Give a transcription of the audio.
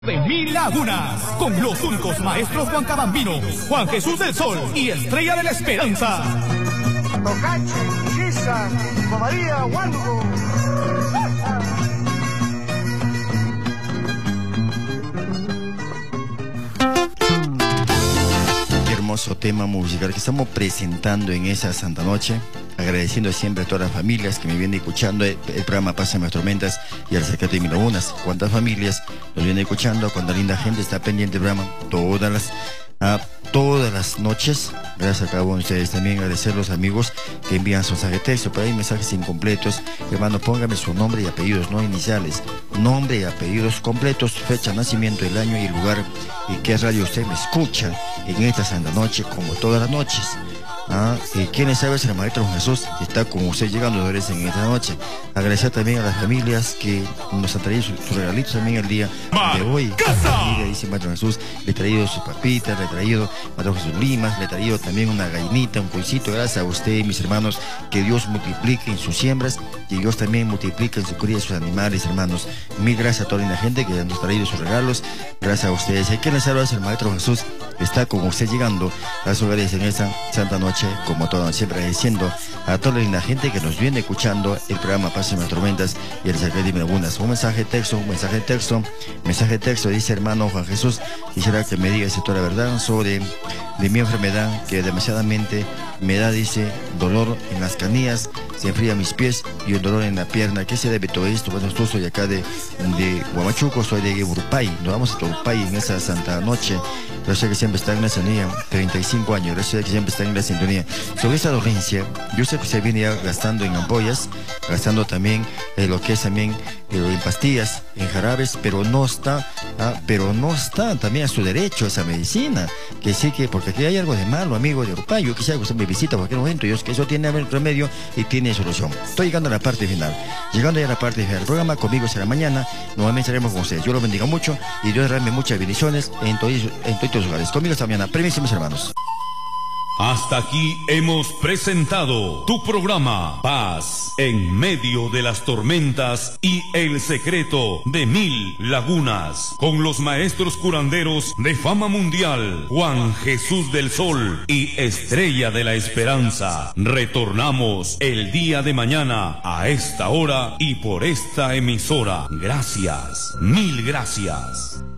De Mil Lagunas, con los únicos maestros Juan Cabambino, Juan Jesús del Sol y Estrella de la Esperanza. Tocache, Chisa, María, Huango. Qué hermoso tema musical que estamos presentando en esa Santa Noche. Agradeciendo siempre a todas las familias que me vienen escuchando el programa Pásame las Tormentas y al Secreto de Mil Lagunas. Cuántas familias nos vienen escuchando, cuánta linda gente está pendiente del programa todas las noches. Gracias a cada uno de ustedes. También agradecer a los amigos que envían su mensaje de texto, pero hay mensajes incompletos. Hermano, póngame su nombre y apellidos, no iniciales. Nombre y apellidos completos, fecha de nacimiento, el año y el lugar. Y qué radio usted me escucha en esta Santa Noche, como todas las noches. ¿Quién sabe si el Maestro Jesús está con usted llegando en esta noche? Agradecer también a las familias que nos han traído sus regalitos también el día de hoy. Familia, dice Maestro Jesús, le he traído sus papitas, le he traído Maestro Jesús limas, le he traído también una gallinita, un cuisito. Gracias a usted, mis hermanos, que Dios multiplique en sus siembras, que Dios también multiplique en su cría sus animales, hermanos. Mil gracias a toda la gente que nos ha traído sus regalos. Gracias a ustedes. ¿Quién les habla? Es el Maestro Jesús, que está con usted llegando a sus hogares en esta Santa Noche, como todo, siempre agradeciendo a toda la linda gente que nos viene escuchando el programa Pásame las Tormentas y el Secreto de Mil Lagunas. Un mensaje de texto, dice: hermano Juan Jesús, quisiera que me digas toda la verdad sobre mi enfermedad, que demasiadamente me da, dice, dolor en las canillas, se enfría mis pies y el dolor en la pierna. ¿Qué se debe todo esto? Bueno, yo soy acá de Huamachuco, soy de Urupay. Nos vamos a Urupay en esa Santa Noche. Yo sé que siempre está en la sintonía, 35 años, yo sé que siempre está en la sintonía. Sobre esta dolencia, yo sé que se viene ya gastando en ampollas, gastando también lo que es también en pastillas, en jarabes, pero no está también a su derecho esa medicina. Que sí que, porque aquí hay algo de malo, amigo de Urupay. Yo quisiera que usted me visita porque no momento, yo es que eso tiene remedio y tiene solución. Estoy llegando a la parte final. Llegando ya a la parte final del programa, conmigo será mañana. Nuevamente estaremos con ustedes. Yo los bendiga mucho y Dios regale muchas bendiciones en todos los lugares. Conmigo esta mañana. Permiso, mis hermanos. Hasta aquí hemos presentado tu programa Paz en medio de las tormentas y el secreto de Mil Lagunas, con los maestros curanderos de fama mundial, Juan Jesús del Sol y Estrella de la Esperanza. Retornamos el día de mañana a esta hora y por esta emisora. Gracias, mil gracias.